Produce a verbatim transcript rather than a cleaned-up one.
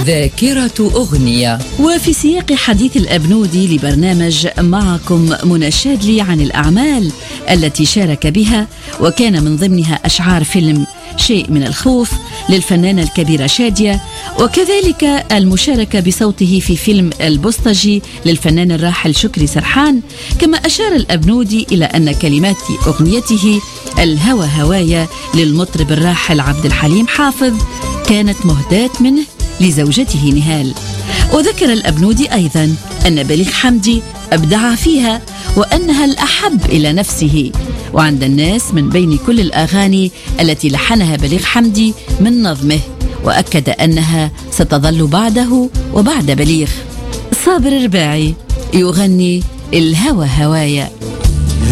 ذاكرة أغنية. وفي سياق حديث الأبنودي لبرنامج معكم منى الشاذلي عن الأعمال التي شارك بها، وكان من ضمنها أشعار فيلم شيء من الخوف للفنانة الكبيرة شادية، وكذلك المشاركة بصوته في فيلم البوسطجي للفنان الراحل شكري سرحان. كما أشار الأبنودي إلى أن كلمات أغنيته الهوى هوايا للمطرب الراحل عبد الحليم حافظ كانت مهداة منه لزوجته نهال. وذكر الأبنودي أيضا أن بليغ حمدي أبدع فيها وأنها الأحب إلى نفسه وعند الناس من بين كل الأغاني التي لحنها بليغ حمدي من نظمه، وأكد أنها ستظل بعده وبعد بليغ. صابر الرباعي يغني الهوى هوايا.